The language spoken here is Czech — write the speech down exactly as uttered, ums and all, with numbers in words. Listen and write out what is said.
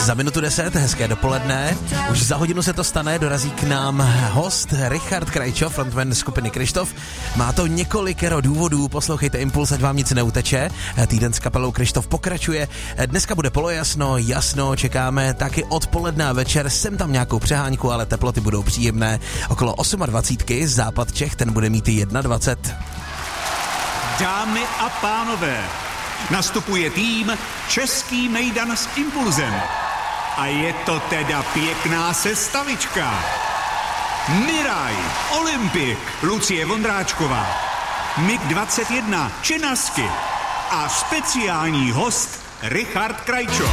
Za minutu deset, hezké dopoledne. Už za hodinu se to stane, dorazí k nám host Richard Krajčo, frontman skupiny Kryštof. Má to několikero důvodů, poslouchejte Impuls, ať vám nic neuteče. Týden s kapelou Kryštof pokračuje. Dneska bude polojasno, jasno, čekáme taky odpoledne a večer. Sem tam nějakou přehánku, ale teploty budou příjemné. Okolo dvacet osm, západ Čech, ten bude mít i dvacet jedna. Dámy a pánové, nastupuje tým Český mejdan s Impulzem. A je to teda pěkná sestavička. Miraj, Olympik, Lucie Vondráčková, Mig dvacet jedna, Čenasky a speciální host Richard Krajčo.